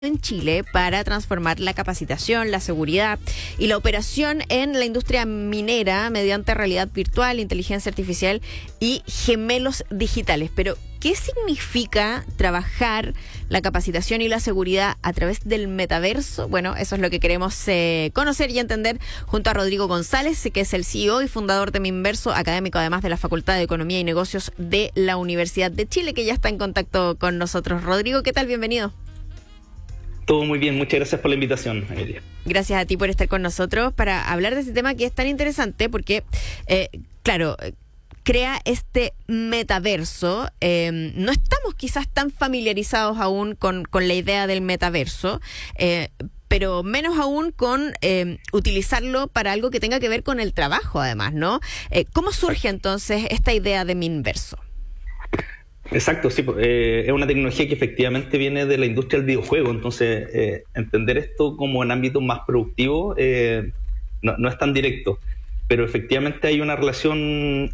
en Chile para transformar la capacitación, la seguridad y la operación en la industria minera mediante realidad virtual, inteligencia artificial y gemelos digitales. Pero, ¿qué significa trabajar la capacitación y la seguridad a través del metaverso? Bueno, eso es lo que queremos conocer y entender junto a Rodrigo González, que es el CEO y fundador de Minverso, académico además de la Facultad de Economía y Negocios de la Universidad de Chile, que ya está en contacto con nosotros. Rodrigo, ¿qué tal? Bienvenido. Todo muy bien, muchas gracias por la invitación, Emilia. Gracias a ti por estar con nosotros para hablar de este tema que es tan interesante porque, claro, crea este metaverso. No estamos quizás tan familiarizados aún con la idea del metaverso, pero menos aún con utilizarlo para algo que tenga que ver con el trabajo, además, ¿no? ¿Cómo surge entonces esta idea de Minverso? Exacto, sí, es una tecnología que efectivamente viene de la industria del videojuego, entonces entender esto como en ámbitos más productivos no es tan directo, pero efectivamente hay una relación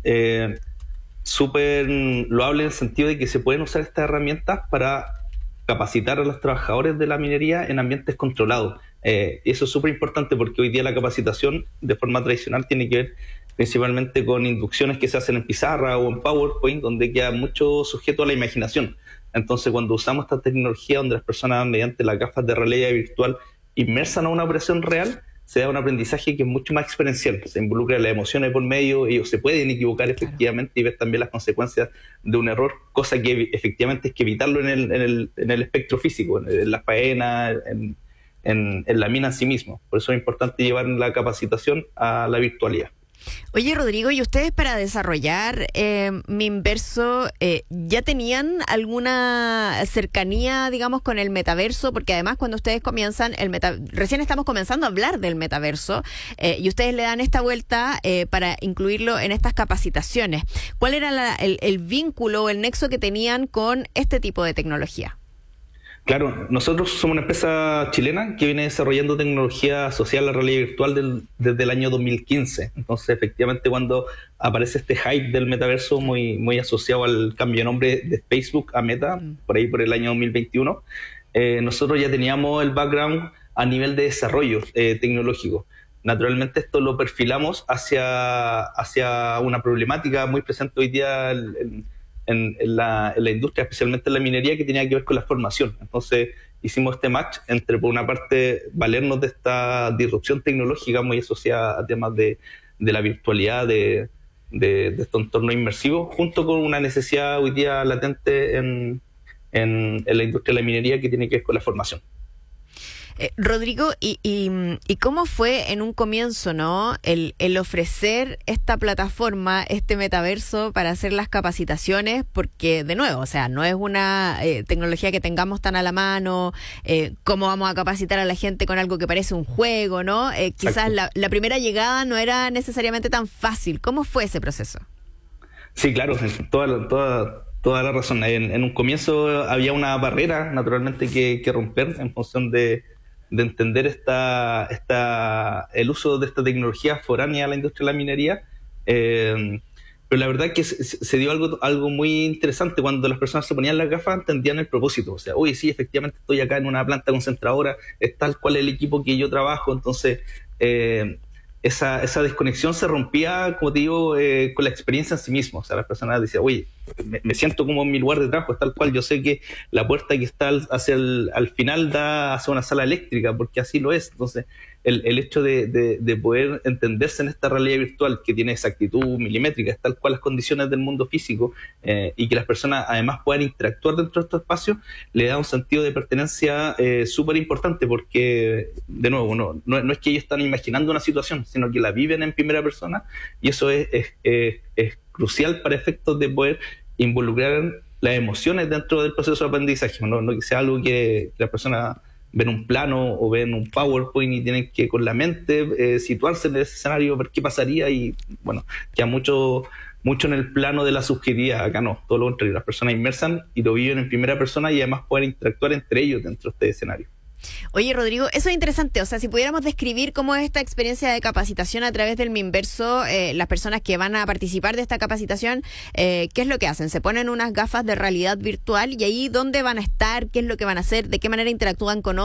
súper loable en el sentido de que se pueden usar estas herramientas para capacitar a los trabajadores de la minería en ambientes controlados. Eso es súper importante porque hoy día la capacitación de forma tradicional tiene que ver principalmente con inducciones que se hacen en pizarra o en PowerPoint, donde queda mucho sujeto a la imaginación. Entonces, cuando usamos esta tecnología donde las personas, mediante las gafas de realidad virtual, inmersan a una operación real, se da un aprendizaje que es mucho más experiencial. Se involucra las emociones por medio, ellos se pueden equivocar efectivamente y ver también las consecuencias de un error, cosa que efectivamente es que evitarlo en el espectro físico, en la faena, en la mina en sí mismo. Por eso es importante llevar la capacitación a la virtualidad. Oye, Rodrigo, ¿y ustedes para desarrollar Minverso ya tenían alguna cercanía, digamos, con el metaverso? Porque además cuando ustedes comienzan, recién estamos comenzando a hablar del metaverso y ustedes le dan esta vuelta para incluirlo en estas capacitaciones. ¿Cuál era el vínculo o el nexo que tenían con este tipo de tecnología? Claro, nosotros somos una empresa chilena que viene desarrollando tecnología asociada a la realidad virtual desde el año 2015. Entonces, efectivamente, cuando aparece este hype del metaverso muy asociado al cambio de nombre de Facebook a Meta, por ahí por el año 2021, nosotros ya teníamos el background a nivel de desarrollo tecnológico. Naturalmente, esto lo perfilamos hacia una problemática muy presente hoy día en la industria, especialmente en la minería, que tenía que ver con la formación. Entonces hicimos este match entre, por una parte, valernos de esta disrupción tecnológica muy asociada a temas de la virtualidad, de estos entornos inmersivos, junto con una necesidad hoy día latente en la industria de la minería que tiene que ver con la formación. Rodrigo, ¿y cómo fue en un comienzo, no, el ofrecer esta plataforma, este metaverso para hacer las capacitaciones? Porque, de nuevo, o sea, no es una tecnología que tengamos tan a la mano. ¿Cómo vamos a capacitar a la gente con algo que parece un juego, no? Quizás la primera llegada no era necesariamente tan fácil. ¿Cómo fue ese proceso? Sí, claro, toda la razón. En un comienzo había una barrera, naturalmente, que romper en función de entender el uso de esta tecnología foránea a la industria de la minería, pero la verdad es que se dio algo muy interesante. Cuando las personas se ponían las gafas, entendían el propósito. O sea, oye, sí, efectivamente estoy acá en una planta concentradora, es tal cual el equipo que yo trabajo. Entonces esa desconexión se rompía, como te digo, con la experiencia en sí mismo. O sea, las personas decían, oye, me siento como en mi lugar de trabajo, es tal cual, yo sé que la puerta que está al final da hacia una sala eléctrica, porque así lo es. Entonces, el hecho de poder entenderse en esta realidad virtual que tiene exactitud milimétrica, es tal cual las condiciones del mundo físico, y que las personas además puedan interactuar dentro de estos espacios, le da un sentido de pertenencia súper importante, porque, de nuevo, no es que ellos están imaginando una situación, sino que la viven en primera persona, y eso es crucial para efectos de poder involucrar las emociones dentro del proceso de aprendizaje, no que sea algo que la persona ven un plano o ven un PowerPoint y tienen que con la mente situarse en ese escenario, ver qué pasaría, y bueno, queda mucho en el plano de la subjetividad. Acá no, todo lo contrario, las personas inmersan y lo viven en primera persona y además pueden interactuar entre ellos dentro de este escenario. Oye, Rodrigo, eso es interesante. O sea, si pudiéramos describir cómo es esta experiencia de capacitación a través del Minverso, las personas que van a participar de esta capacitación, ¿qué es lo que hacen? Se ponen unas gafas de realidad virtual y ahí dónde van a estar, qué es lo que van a hacer, de qué manera interactúan con